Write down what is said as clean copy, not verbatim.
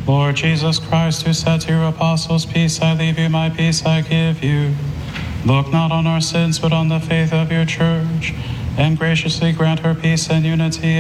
Lord Jesus Christ, who said to your apostles, "Peace I leave you, my peace I give you," look not on our sins, but on the faith of your church, and graciously grant her peace and unity